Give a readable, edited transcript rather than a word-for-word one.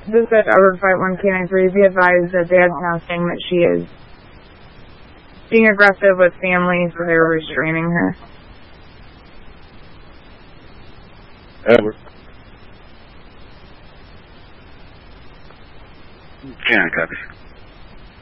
This is Edward 51K93. Be advised that Dad's now saying that she is being aggressive with family, so they were restraining her. Edward. Yeah, copy.